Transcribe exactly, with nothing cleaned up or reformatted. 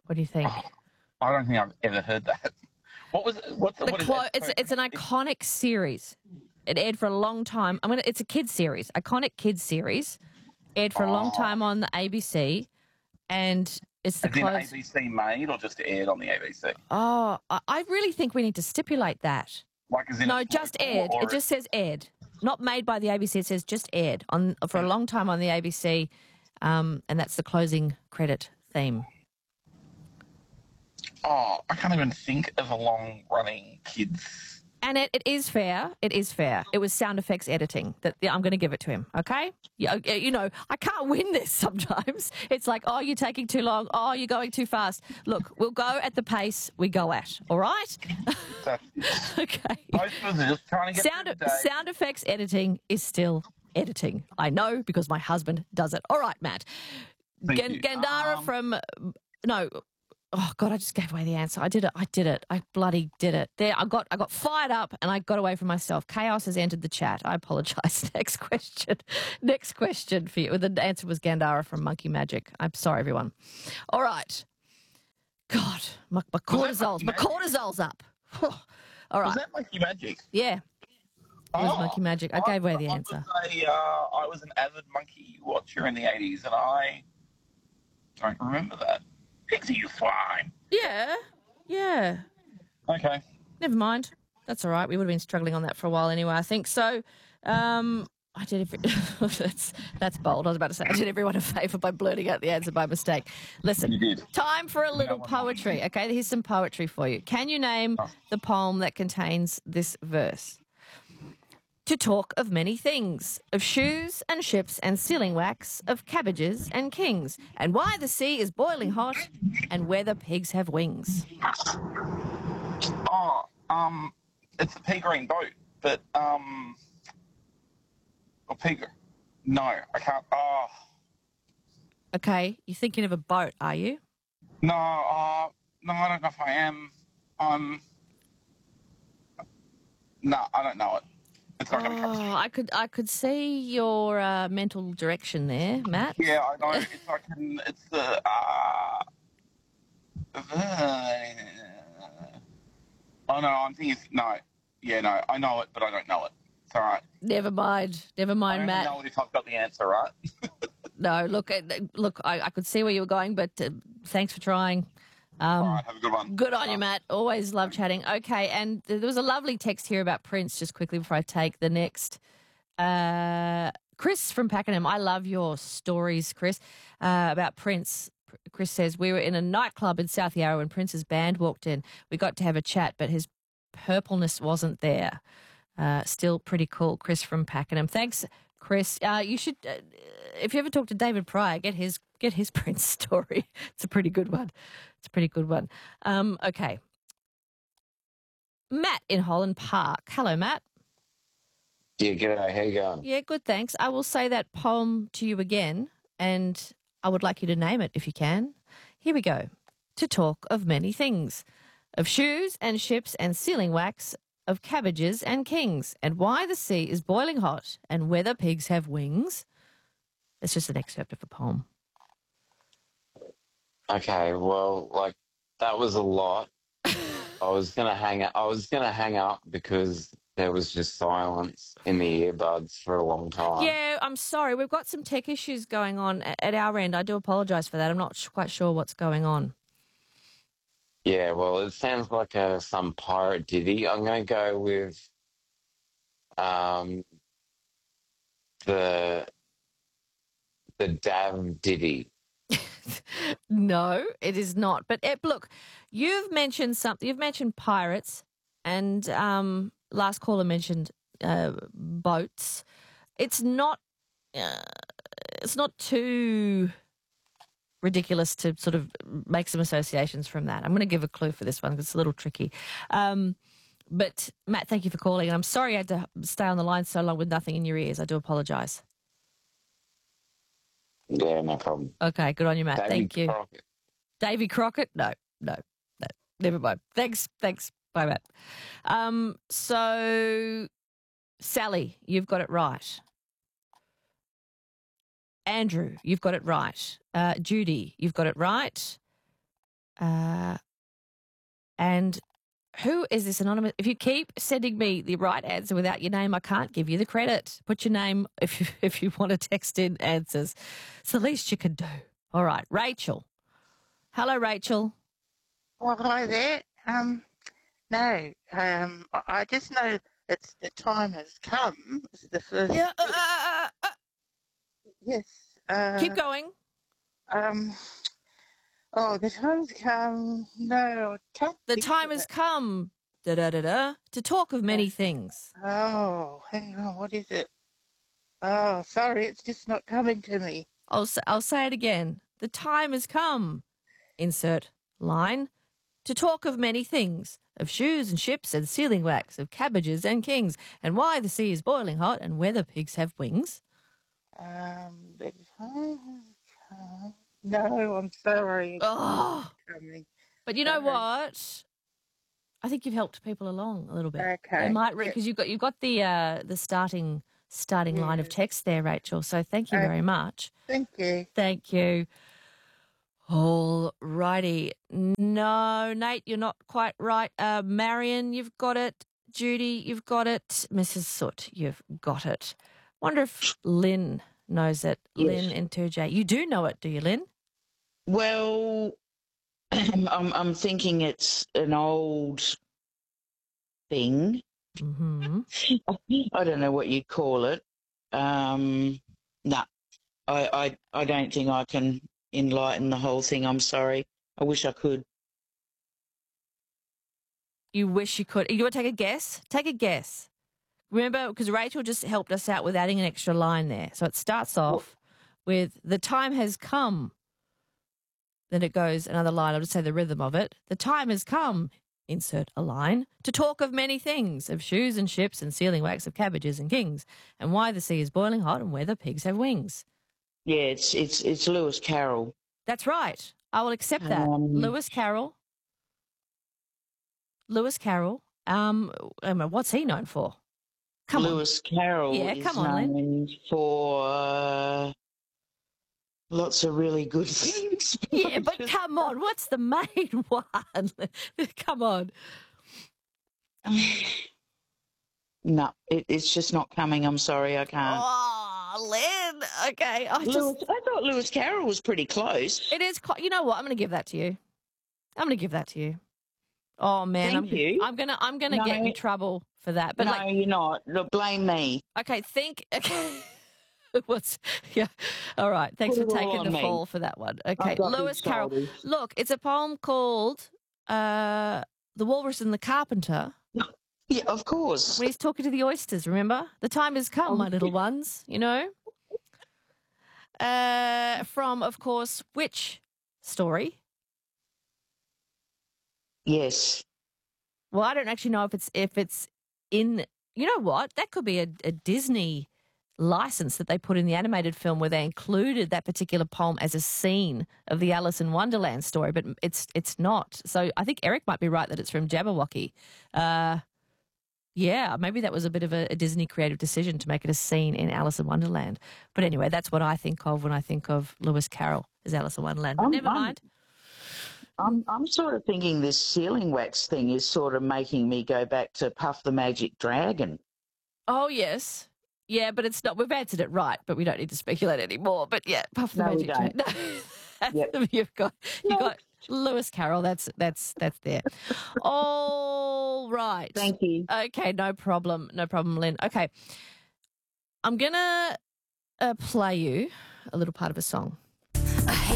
What do you think? Oh, I don't think I've ever heard that. What was it? What's the, The what is clo- it? it's So it's an it's- iconic series. It aired for a long time. I'm gonna. It's a kids series, iconic kids series. Aired for a long oh, time on the A B C, and it's the as in close. A B C made or just aired on the A B C? Oh, I I really think we need to stipulate that. Like as in No, it's just local aired. or It just says aired, not made by the A B C. It says just aired on for a long time on the A B C, um, and that's the closing credit theme. oh, I can't even think of a long running kids. And it, it is fair. It is fair. It was sound effects editing. That yeah, I'm going to give it to him. Okay. Yeah, uh, you know, I can't win this sometimes. It's like, oh, you're taking too long. Oh, you're going too fast. Look, we'll go at the pace we go at. All right. That's, Okay. most of us are just trying to get Sound through the day. sound effects editing is still editing. I know because my husband does it. All right, Matt. Thank Gan- you. Gandara Um, from no. Oh God, I just gave away the answer. I did it. I did it. I bloody did it. There, I got. I got fired up, and I got away from myself. Chaos has entered the chat. I apologise. Next question. Next question for you. The answer was Gandara from Monkey Magic. I'm sorry, everyone. All right. God, my, my cortisol's my Monkey Magic? cortisol's up. All right. Was that Monkey Magic? Yeah. It was Oh, Monkey Magic. I gave away the I answer. Was a, uh, I was an avid monkey watcher in the eighties, and I don't remember that. Pixie, you swine. Yeah. Yeah. Okay. Never mind. That's all right. We would have been struggling on that for a while anyway, I think. So um, I did every... that's, that's bold. I was about to say I did everyone a favour by blurting out the answer by mistake. Listen, You did. time for a little one poetry. Okay, here's some poetry for you. Can you name Oh. the poem that contains this verse? To talk of many things, of shoes and ships and sealing wax, of cabbages and kings, and why the sea is boiling hot, and whether pigs have wings. Oh, um, it's the pea green boat, but um, or pea. gr- No, I can't. Oh, Okay, you're thinking of a boat, are you? no. Uh, no, I don't know if I am. Um, no, I don't know it. It's not going to come. Oh, I could I could see your uh, mental direction there, Matt. Yeah, I know. It's like an, it's the. Uh, uh, oh no, I'm thinking. No, yeah, no, I know it, but I don't know it. It's all right. Never mind, never I mind, only Matt. know it if I've got the answer right. No, look, uh, look, I, I could see where you were going, but uh, thanks for trying. Um, All right, have a good one. Good on you, Matt. Always love chatting. Okay, and th- there was a lovely text here about Prince, just quickly before I take the next. Uh, Chris from Pakenham, I love your stories, Chris, uh, about Prince. Pr- Chris says, we were in a nightclub in South Yarra when Prince's band walked in. We got to have a chat, but his purpleness wasn't there. Uh, still pretty cool, Chris from Pakenham. Thanks, Chris. Uh, you should, uh, if you ever talk to David Pryor, get his get his Prince story. It's a pretty good one. It's a pretty good one. Um, okay. Matt in Holland Park. Hello, Matt. Yeah, g'day. How you going? Yeah, good, thanks. I will say that poem to you again, and I would like you to name it if you can. Here we go. To talk of many things, of shoes and ships and sealing wax, of cabbages and kings, and why the sea is boiling hot, and whether pigs have wings. It's just an excerpt of a poem. Okay, well, like that was a lot. I was gonna hang up. I was gonna hang up because there was just silence in the earbuds for a long time. Yeah, I'm sorry. We've got some tech issues going on a- at our end. I do apologise for that. I'm not sh- quite sure what's going on. Yeah, well, it sounds like a, some pirate ditty. I'm gonna go with um the the Dav ditty. No, it is not. But eh, look, you've mentioned something. You've mentioned pirates, and um, last caller mentioned uh, boats. It's not. Uh, it's not too ridiculous to sort of make some associations from that. I'm going to give a clue for this one because it's a little tricky. Um, but Matt, thank you for calling, and I'm sorry I had to stay on the line so long with nothing in your ears. I do apologise. Yeah, no problem. Okay, good on you, Matt. Davy Thank you. Crockett. Davy Crockett? No, no, no. Never mind. Thanks, thanks. Bye, Matt. Um, so, Sally, you've got it right. Andrew, you've got it right. Uh, Judy, you've got it right. Uh, and who is this anonymous? If you keep sending me the right answer without your name, I can't give you the credit. Put your name if you, if you want to text in answers. It's the least you can do. All right, Rachel. Hello, Rachel. Well, hi there. Um, no, um, I, I just know it's the time has come. It's the first. Yeah. Uh, uh, uh, Yes. Uh, keep going. Um. Oh, the time's come. No, I can't. The think time of has it. come da, da, da, da, to talk of many things. Oh, hang on. What is it? Oh, sorry, it's just not coming to me. I'll, s- I'll say it again. The time has come, insert line, to talk of many things, of shoes and ships and sealing wax, of cabbages and kings, and why the sea is boiling hot and whether pigs have wings. Um, the time has come. No, I'm sorry. It's Oh, not coming. but you know Okay. what? I think you've helped people along a little bit. Okay. They might Yeah. because you've got you've got the uh, the starting starting line of Yeah. text there, Rachel. So thank you Okay. very much. Thank you. Thank you. All righty. No, Nate, you're not quite right. Uh, Marion, you've got it. Judy, you've got it. Missus Soot, you've got it. Wonder if Lynn knows it. Yes. Lynn in two J. You do know it, do you, Lynn? Well, I'm I'm thinking it's an old thing. Mm-hmm. I don't know what you'd call it. Um, no, I, I I don't think I can enlighten the whole thing. I'm sorry. I wish I could. You wish you could. You want to take a guess? Take a guess. Remember, because Rachel just helped us out with adding an extra line there. So it starts off with, the time has come. Then it goes another line. I'll just say the rhythm of it. The time has come, insert a line, to talk of many things, of shoes and ships and sealing wax, of cabbages and kings, and why the sea is boiling hot and whether pigs have wings. Yeah, it's it's it's Lewis Carroll. That's right. I will accept that. Um, Lewis Carroll. Lewis Carroll. Um, um, what's he known for? Come on. Lewis Carroll Yeah, is come on, Lynn. known for uh, lots of really good things. Yeah, but come on, what's the main one? Come on. No, it, it's just not coming. I'm sorry, I can't. Oh, Lynn. Okay, I just. Lewis, I thought Lewis Carroll was pretty close. It is quite. You know what? I'm going to give that to you. I'm going to give that to you. Oh man, Thank I'm, you. I'm gonna I'm gonna No. get in trouble for that. But no, like, you're not. Look, blame me. okay, think. Okay. What's yeah? All right. Thanks Put for it all taking on the me. fall for that one. Okay, I've got big Lewis Carroll. shoulders. Look, it's a poem called uh, "The Walrus and the Carpenter." Yeah, of course. When he's talking to the oysters, remember? The time has come, Oh, my little yeah. ones, you know? Uh, from, of course, which story? Yes. Well, I don't actually know if it's if it's in, you know what? That could be a, a Disney license that they put in the animated film where they included that particular poem as a scene of the Alice in Wonderland story, but it's it's not. So I think Eric might be right that it's from Jabberwocky. Uh, yeah, maybe that was a bit of a, a Disney creative decision to make it a scene in Alice in Wonderland. But anyway, that's what I think of when I think of Lewis Carroll as Alice in Wonderland. But I'm- never I'm- mind. I'm I'm sort of thinking this sealing wax thing is sort of making me go back to Puff the Magic Dragon. Oh, yes. Yeah, but it's not. We've answered it right, but we don't need to speculate anymore. But yeah, Puff the No, we Magic don't. Dragon. No, that's- Yep. You've got you No. got Lewis Carroll. That's that's that's there. All right. Thank you. Okay, no problem. No problem, Lynn. Okay. I'm gonna uh, play you a little part of a song.